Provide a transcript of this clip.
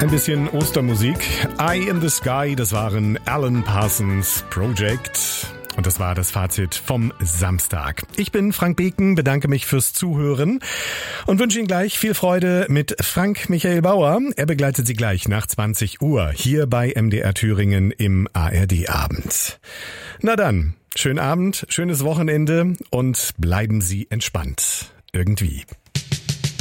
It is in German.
Ein bisschen Ostermusik. Eye in the Sky, das waren Alan Parsons Project. Und das war das Fazit vom Samstag. Ich bin Frank Beken, bedanke mich fürs Zuhören und wünsche Ihnen gleich viel Freude mit Frank Michael Bauer. Er begleitet Sie gleich nach 20 Uhr hier bei MDR Thüringen im ARD-Abend. Na dann, schönen Abend, schönes Wochenende und bleiben Sie entspannt. Irgendwie.